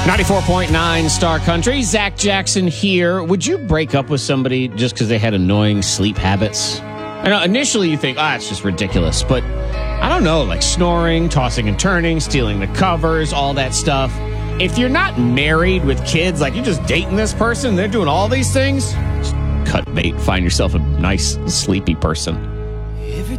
94.9 Star Country. Zach Jackson here. Would you break up with somebody just because they had annoying sleep habits? I know initially you think, it's just ridiculous. But I don't know, like snoring, tossing and turning, stealing the covers, all that stuff. If you're not married with kids, like you're just dating this person, they're doing all these things, just cut bait, find yourself a nice, sleepy person.